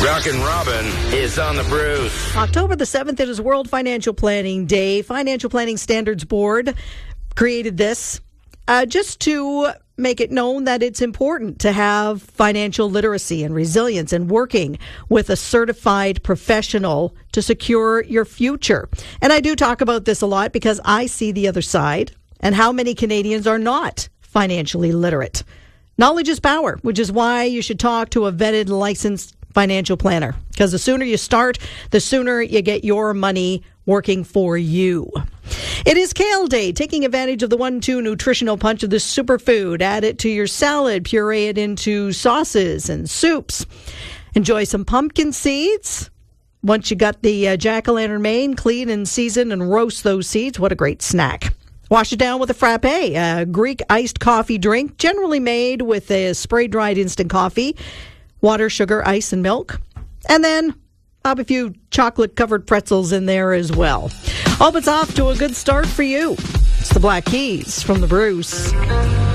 Rockin' Robin is on the Bruce. October the 7th, it is World Financial Planning Day. Financial Planning Standards Board created this just to make it known that it's important to have financial literacy and resilience and working with a certified professional to secure your future. And I do talk about this a lot because I see the other side and how many Canadians are not financially literate. Knowledge is power, which is why you should talk to a vetted, licensed financial planner, because the sooner you start, the sooner you get your money working for you. It is Kale Day, taking advantage of the 1-2 nutritional punch of this superfood. Add it to your salad, puree it into sauces and soups. Enjoy some pumpkin seeds. Once you got the jack-o'-lantern mane, clean and season and roast those seeds. What a great snack. Wash it down with a frappe, a Greek iced coffee drink, generally made with a spray-dried instant coffee, water, sugar, ice, and milk. And then pop a few chocolate-covered pretzels in there as well. Hope it's off to a good start for you. It's the Black Keys from the Bruce.